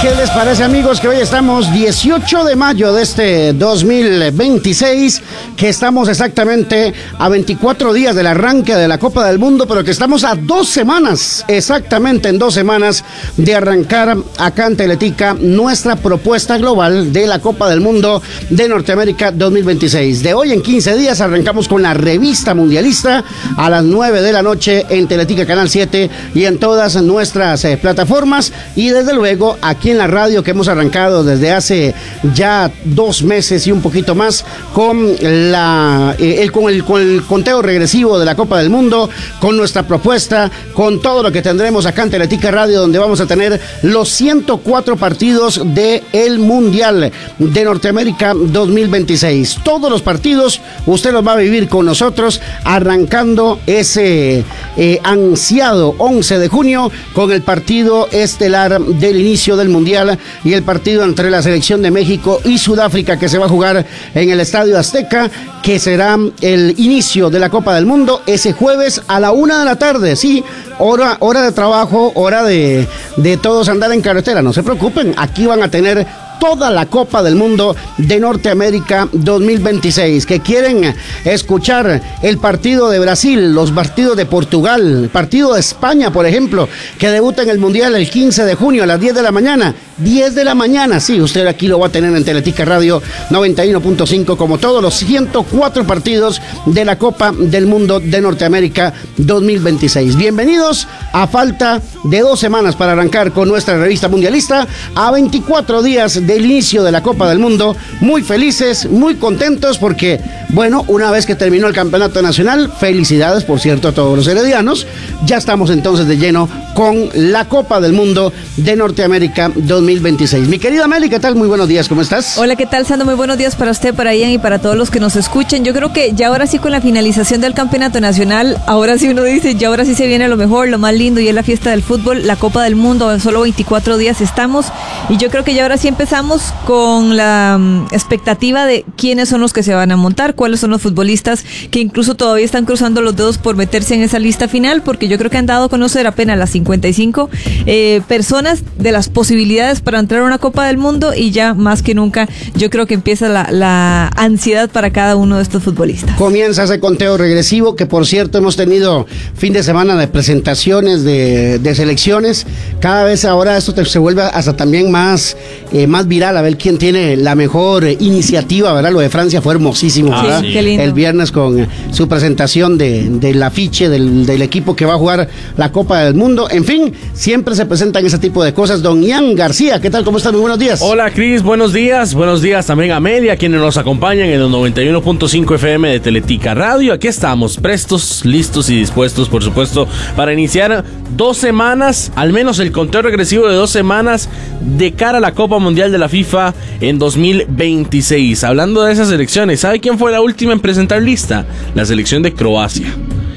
¿Qué les parece, amigos, que hoy estamos 18 de mayo de este 2026, que estamos exactamente a 24 días del arranque de la Copa del Mundo, pero que estamos a 2 semanas, exactamente en 2 semanas de arrancar acá en Teletica nuestra propuesta global de la Copa del Mundo de Norteamérica 2026. De hoy en 15 días arrancamos con la revista mundialista a las 9 de la noche en Teletica Canal 7 y en todas nuestras plataformas, y desde luego aquí en la radio, que hemos arrancado desde hace ya 2 meses y un poquito más con el conteo regresivo de la Copa del Mundo, con nuestra propuesta, con todo lo que tendremos acá en Teletica Radio, donde vamos a tener los 104 partidos del Mundial de Norteamérica 2026. Todos los partidos usted los va a vivir con nosotros, arrancando ese ansiado 11 de junio con el partido estelar del inicio del Mundial y el partido entre la selección de México y Sudáfrica, que se va a jugar en el Estadio Azteca, que será el inicio de la Copa del Mundo ese jueves a la 1 de la tarde. Sí, hora de trabajo, hora de todos andar en carretera. No se preocupen, aquí van a tener toda la Copa del Mundo de Norteamérica 2026. Que quieren escuchar el partido de Brasil, los partidos de Portugal, el partido de España, por ejemplo, que debuta en el Mundial el 15 de junio a las 10 de la mañana. 10 de la mañana, sí, usted aquí lo va a tener en Teletica Radio 91.5, como todos los 104 partidos de la Copa del Mundo de Norteamérica 2026. Bienvenidos a falta de 2 semanas para arrancar con nuestra revista mundialista, a 24 días del inicio de la Copa del Mundo. Muy felices, muy contentos, porque, bueno, una vez que terminó el campeonato nacional, felicidades, por cierto, a todos los heredianos, ya estamos entonces de lleno con la Copa del Mundo de Norteamérica 2026. Mi querida Meli, ¿qué tal? Muy buenos días, ¿cómo estás? Hola, ¿qué tal, Sandro? Muy buenos días para usted, para Ian y para todos los que nos escuchen. Yo creo que ya ahora sí, con la finalización del campeonato nacional, ahora sí uno dice, ya ahora sí se viene lo mejor, lo más lindo, y es la fiesta del fútbol, la Copa del Mundo. En solo 24 días estamos, y yo creo que ya ahora sí empezamos con la expectativa de quiénes son los que se van a montar, cuáles son los futbolistas que incluso todavía están cruzando los dedos por meterse en esa lista final, porque yo creo que han dado a conocer apenas las 55 personas de las posibilidades para entrar a una Copa del Mundo, y ya más que nunca yo creo que empieza la ansiedad para cada uno de estos futbolistas. Comienza ese conteo regresivo, que por cierto hemos tenido fin de semana de presentaciones de selecciones. Cada vez ahora esto se vuelve hasta también más viral, a ver quién tiene la mejor iniciativa, ¿verdad? Lo de Francia fue hermosísimo, ¿verdad? Sí, qué lindo. El viernes con su presentación del afiche del equipo que va a jugar la Copa del Mundo. En fin, siempre se presentan ese tipo de cosas. Don Ian García, ¿qué tal? ¿Cómo estás? Muy buenos días. Hola, Cris, buenos días también a Amelia, quienes nos acompañan en el 91.5 FM de Teletica Radio. Aquí estamos, prestos, listos y dispuestos, por supuesto, para iniciar 2 semanas, al menos el conteo regresivo de 2 semanas de cara a la Copa Mundial de la FIFA en 2026. Hablando de esas selecciones, ¿sabe quién fue la última en presentar lista? La selección de Croacia.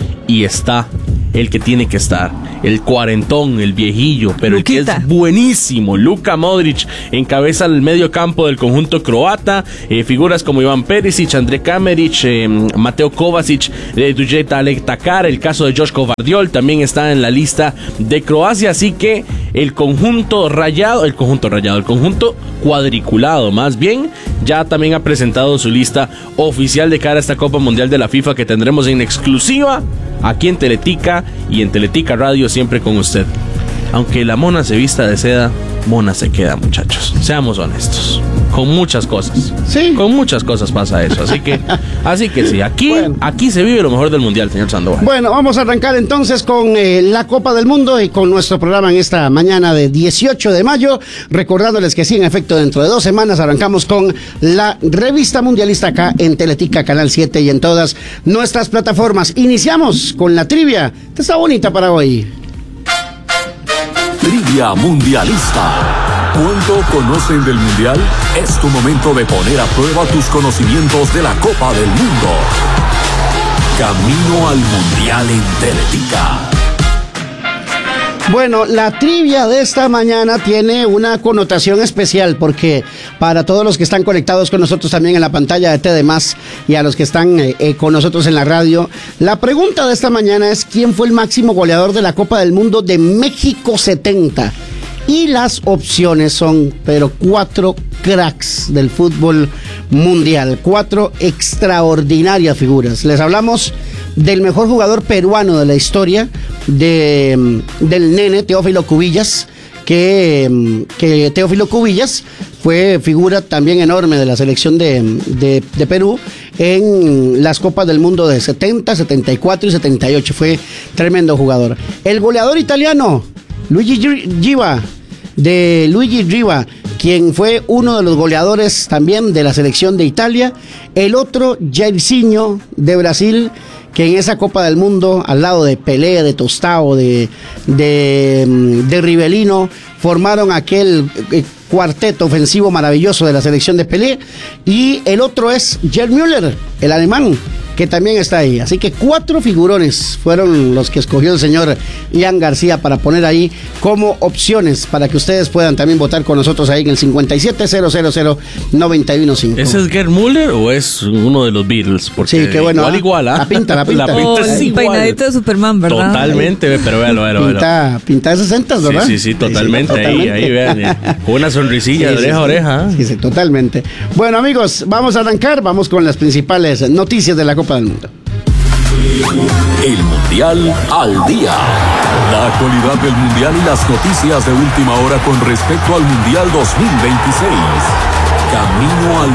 Y está el que tiene que estar, el cuarentón, el viejillo, pero Luquita, el que es buenísimo, Luka Modric, encabeza el medio campo del conjunto croata. Figuras como Ivan Perisic, Andrej Kameric, Mateo Kovacic, Dujet Alek Takar, el caso de Joško Gvardiol también está en la lista de Croacia. Así que el conjunto cuadriculado más bien, ya también ha presentado su lista oficial de cara a esta Copa Mundial de la FIFA, que tendremos en exclusiva aquí en Teletica y en Teletica Radio, siempre con usted. Aunque la mona se vista de seda, mona se queda, muchachos. Seamos honestos. Con muchas cosas. Sí. Con muchas cosas pasa eso. Así que sí, aquí se vive lo mejor del Mundial, señor Sandoval. Bueno, vamos a arrancar entonces con la Copa del Mundo y con nuestro programa en esta mañana de 18 de mayo. Recordándoles que sí, en efecto, dentro de 2 semanas arrancamos con la revista mundialista acá en Teletica Canal 7 y en todas nuestras plataformas. Iniciamos con la trivia. Esta está bonita para hoy. Trivia mundialista. ¿Cuánto conocen del Mundial? Es tu momento de poner a prueba tus conocimientos de la Copa del Mundo. Camino al Mundial en Teletica. Bueno, la trivia de esta mañana tiene una connotación especial, porque para todos los que están conectados con nosotros también en la pantalla de TDMás y a los que están con nosotros en la radio, la pregunta de esta mañana es: ¿quién fue el máximo goleador de la Copa del Mundo de México 70? Y las opciones son, pero 4 cracks del fútbol mundial, 4 extraordinarias figuras. Les hablamos del mejor jugador peruano de la historia, del nene Teófilo Cubillas, que Teófilo Cubillas fue figura también enorme de la selección de Perú en las Copas del Mundo de 70, 74 y 78. Fue tremendo jugador. El goleador italiano, Luigi Riva, quien fue uno de los goleadores también de la selección de Italia. El otro, Jairzinho, de Brasil, que en esa Copa del Mundo, al lado de Pelé, de Tostao, de Rivelino, formaron aquel cuarteto ofensivo maravilloso de la selección de Pelé. Y el otro es Gerd Müller, el alemán, que también está ahí. Así que 4 figurones fueron los que escogió el señor Ian García para poner ahí como opciones para que ustedes puedan también votar con nosotros ahí en el 57000915. ¿Ese es Gerd Müller o es uno de los Beatles? Porque sí, qué bueno. Igual, ¿ah? La pinta. Es el peinadito de Superman, ¿verdad? Totalmente, pero véalo. Pinta de 60, ¿verdad? Sí, totalmente. Ahí vean. Una sonrisilla de oreja a oreja. Sí, totalmente. Bueno, amigos, vamos a arrancar. Vamos con las principales noticias de la Copa del Mundo. El Mundial al día. La actualidad del Mundial y las noticias de última hora con respecto al Mundial 2026. Camino al